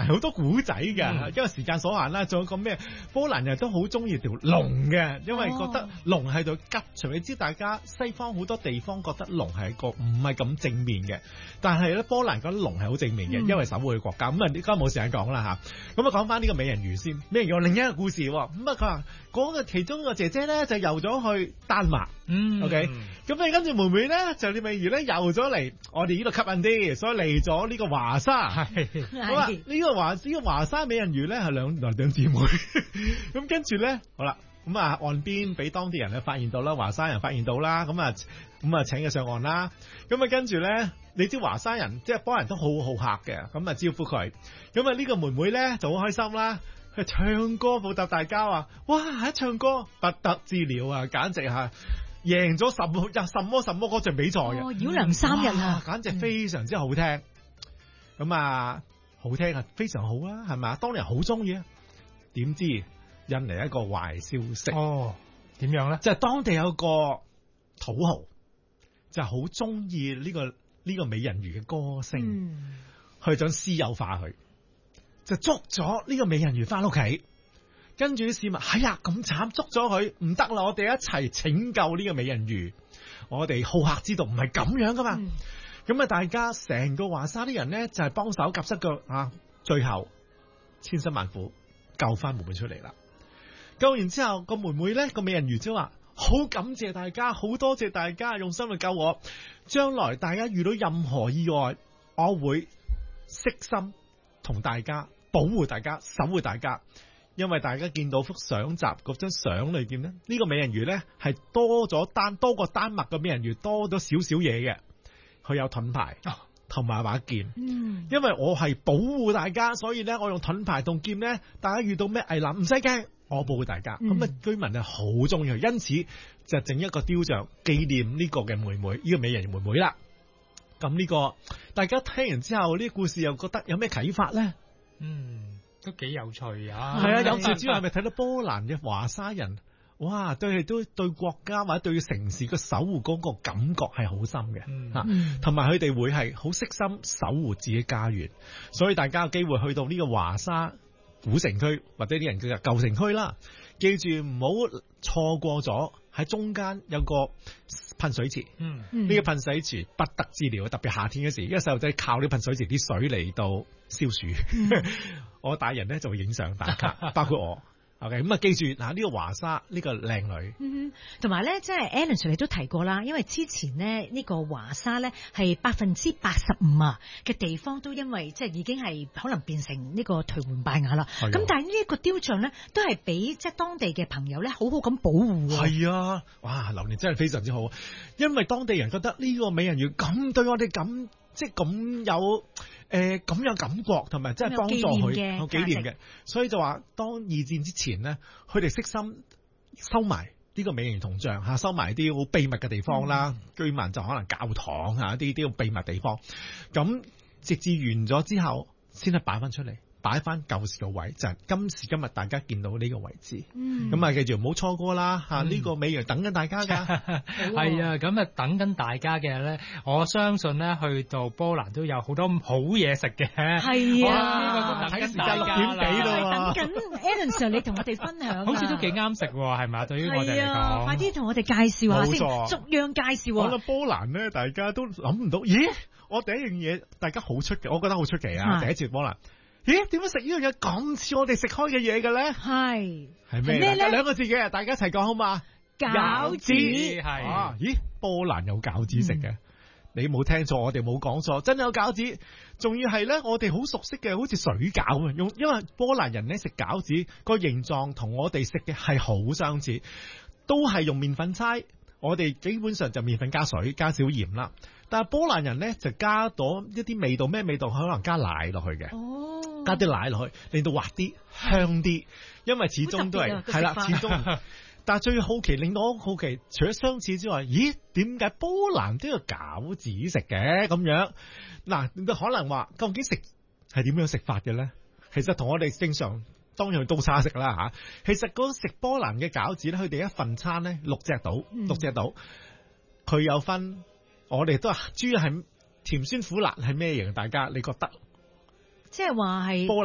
好多古仔㗎，因為時間所限啦。仲有個咩？波蘭人都好中意條龍嘅，因為覺得龍係度吉祥。你知大家西方好多地方覺得龍係一個唔係咁正面嘅，但係咧波蘭覺得龍係好正面嘅，因為守護嘅國家。咁啊，而家冇時間講啦嚇。咁啊，講翻呢個美人魚先。美人魚有另一個故事喎。咁啊，佢話嗰個其中一個姐姐咧就游咗去丹麥。OK。咁你跟住妹妹咧就啲美人魚咧游咗嚟我哋呢度吸引啲，所以嚟咗呢個華沙。好啦，呢個華沙美人魚咧係兩姊妹。咁跟住咧，好啦，咁啊岸邊俾當地人咧發現到啦，華沙人發現到啦，咁啊請佢上岸啦。咁啊跟住咧，你知華沙人即係波蘭人都好好客嘅，咁啊招呼佢。咁啊呢個妹妹咧就好開心啦，佢唱歌報答大家啊！哇，一唱歌不得之了啊，簡直係贏咗什麼嗰場比賽嘅， 繞梁3日啊， 簡直非常之好聽。咁啊好聽啊，非常好啊，係咪啊？當年好中意啊，點知引嚟一個壞消息。 點樣咧？ 就係當地有個土豪就好中意呢個美人魚嘅歌聲，佢想私有化佢，就捉咗呢個美人魚翻屋企。跟住啲市民，哎呀咁慘，捉咗佢唔得啦！我哋一齊拯救呢個美人魚。我哋好客之道唔係咁樣噶嘛。咁啊，大家成個華沙啲人咧就係幫手夾濕腳啊，最後千辛萬苦救翻妹妹出嚟啦。救完之後，個妹妹咧個美人魚就話：好感謝大家，好多謝大家用心去救我。將來大家遇到任何意外，我會悉心同大家保護大家，守護大家。因為大家見到幅相集嗰張相裏邊咧，呢個美人魚咧係多過丹麥嘅美人魚多咗少少嘢嘅。佢有盾牌同埋把劍，因為我係保護大家，所以咧我用盾牌同劍咧，大家遇到咩危難唔使驚，我保護大家。咁啊，居民係好中意佢，因此就整一個雕像紀念呢個嘅妹妹，呢個美人魚妹妹啦。咁呢個大家聽完之後，呢個故事又覺得有咩啟發咧？ 都幾有趣啊！ 係啊，有趣之外，係咪睇到波蘭嘅華沙人？哇，對國家或者對城市嘅守護嗰個感覺係好深嘅，同埋佢哋會係好悉心守護自己家園，所以大家有機會去到呢個華沙古城區或者啲人叫做舊城區啦，記住唔好錯過咗喺中間有個噴水池，呢個噴水池不得之了，特別夏天嗰時，因為細路仔靠呢噴水池啲水嚟到消暑，我大人咧就會影相打卡，包括我。OK， 咁啊，記住嗱，呢個華沙呢個靚女， 同埋咧，即係 Alan Sir 你都提過啦，因為之前呢，呢個華沙咧係85%啊嘅地方都因為即係已經係可能變成呢個頹垣敗瓦啦。咁但係呢一個雕像咧都係俾即係當地嘅朋友咧好好咁保護。 係啊，哇，流年真係非常之好，因為當地人覺得呢個美人魚咁對我哋咁即係咁有。咁有感覺同埋真係幫助佢有紀念嘅，所以就話當二戰之前呢，佢哋悉心收埋呢個美人魚銅像嚇，收埋啲好秘密嘅地方啦。居民就可能教堂嚇啲秘密地方，咁直至完咗之後先係擺翻出嚟。擺翻舊時個位，就係今時今日大家見到呢個位置。咁啊，記住唔好錯過啦嚇！呢個美人等緊大家㗎。 係啊，咁啊等緊大家嘅咧，我相信咧去到波蘭都有好多好嘢食嘅。 係啊， 睇時間 6點幾啦。 等緊 Alan Sir 你同我哋分享。 好似都幾啱食喎，係咪？對於我哋嚟講， 快啲同我哋介紹下先，逐樣介紹啊。 講到波蘭咧，大家都諗唔到，咦？我第一樣嘢大家好出奇，我覺得好出奇啊！第一次波蘭。咦？點解食呢樣嘢咁似我哋食開嘅嘢嘅咧？係咩咧？兩個字嘅，大家一齊講好嘛？ 餃子係咦？波蘭有餃子食嘅，你冇聽錯，我哋冇講錯，真係有餃子。仲要係咧，我哋好熟悉嘅，好似水餃啊！因為波蘭人咧食餃子個形狀同我哋食嘅係好相似，都係用麵粉搓。我哋基本上就麵粉加水加少鹽啦，但係波蘭人咧就加咗一啲味道，咩味道？可能加奶落去嘅，加啲奶落去，令到滑啲、香啲。因為始終都係係啦，始終。但係最好奇，令到我好奇，除咗相似之外，咦？點解波蘭都有餃子食嘅咁樣？嗱，你可能話究竟食係點樣食法嘅咧？其實同我哋正常。當然刀叉食啦嚇，其實嗰食波蘭嘅餃子咧，佢哋一份餐咧6隻到，佢有分，我哋都係主要係甜酸苦辣係咩型？大家你覺得？ 即係話係波蘭。